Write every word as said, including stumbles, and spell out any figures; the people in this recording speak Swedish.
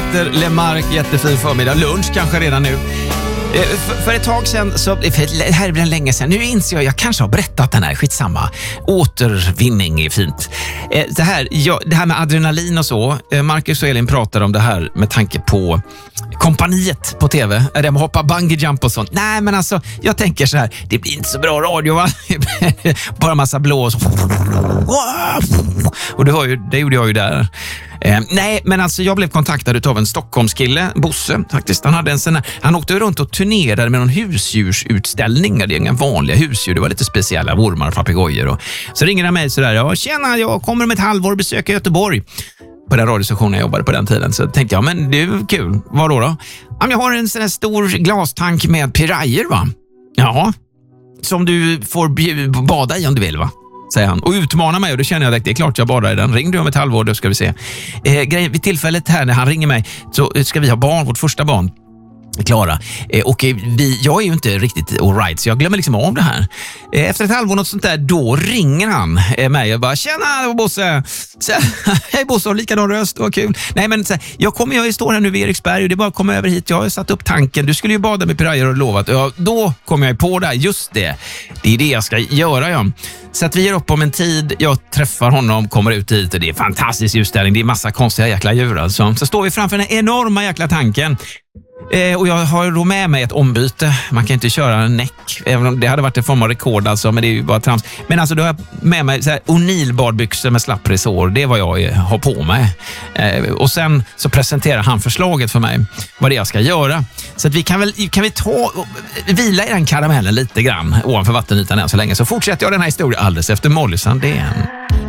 Peter Lemark, jättefin förmiddag. Lunch kanske redan nu. För, för ett tag sedan, så, för det här är väl länge sedan, nu inser jag, jag kanske har berättat den här, skitsamma. Återvinning är fint. Det här, ja, det här med adrenalin och så, Marcus och Elin pratar om det här med tanke på Kompaniet på tv. Är det med hoppa bungee jump och sånt? Nej, men alltså, jag tänker så här, det blir inte så bra radio, va? Bara massa blås. Och det, var ju, det gjorde jag ju där. Eh, nej, men alltså jag blev kontaktad av en Stockholmskille, Bosse faktiskt. Han hade en sån här, han åkte runt och turnerade med någon husdjursutställning. Det är inga vanliga husdjur, det var lite speciella wormar och papegojor. Och så ringer han mig sådär, ja tjena, jag kommer om ett halvår och besöker Göteborg. På den radiostationen jag jobbade på den tiden. Så tänkte jag, men det är kul. Vad då då? Ja, jag har en sån här stor glastank med pirajer, va? Ja, som du får bj- bada i om du vill, va? Säger han. Och utmanar mig, och då känner jag att det är klart jag badar i den. Ring du om ett halvår, då ska vi se. Eh, grej, vid tillfället här när han ringer mig så ska vi ha barn, vårt första barn. Klara. Eh, och vi, jag är ju inte riktigt all right, så jag glömmer liksom av det här. Eh, efter ett halvår något sånt där, då ringer han eh, mig och bara, tjena Bosse! Så, hej Bosse, likadan röst, vad kul. Nej men så, jag kommer, jag står här nu vid Eriksberg och det är bara att komma över hit. Jag har satt upp tanken, du skulle ju bada med pirajer och lovat. Ja, då kommer jag på det, just det. Det är det jag ska göra, ja. Så att vi ger upp om en tid, jag träffar honom, kommer ut hit och det är fantastisk utställning. Det är massa konstiga jäkla djur alltså. Så står vi framför den enorma jäkla tanken. Eh, och jag har då med mig ett ombyte. Man kan inte köra en näck, även om det hade varit en form av rekord alltså, men det är ju bara trams. Men alltså då har jag med mig så här O'Neill badbyxor med slapp resår. Det är vad jag har på mig. Eh, och sen så presenterar han förslaget för mig, vad det är jag ska göra. Så att vi kan väl kan vi ta vila i den karamellen lite grann ovanför vattenytan än så länge. Så fortsätter jag den här historien alldeles efter Molly Sandén.